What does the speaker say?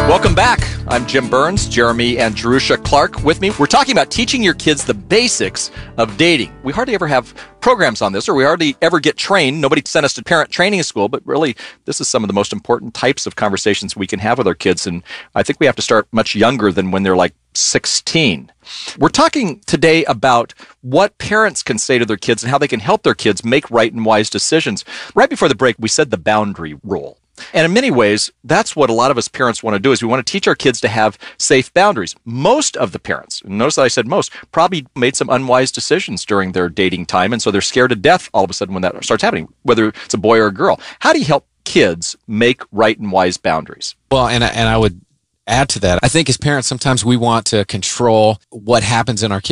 Welcome back. I'm Jim Burns, Jeremy and Jerusha Clark with me. We're talking about teaching your kids the basics of dating. We hardly ever have programs on this, or we hardly ever get trained. Nobody sent us to parent training school, but really, this is some of the most important types of conversations we can have with our kids, and I think we have to start much younger than when they're like 16. We're talking today about what parents can say to their kids and how they can help their kids make right and wise decisions. Right before the break, we said the boundary rule. And in many ways, that's what a lot of us parents want to do, is we want to teach our kids to have safe boundaries. Most of the parents, notice that I said most, probably made some unwise decisions during their dating time, and so they're scared to death all of a sudden when that starts happening, whether it's a boy or a girl. How do you help kids make right and wise boundaries? Well, and I would add to that, I think as parents, sometimes we want to control what happens in our kids'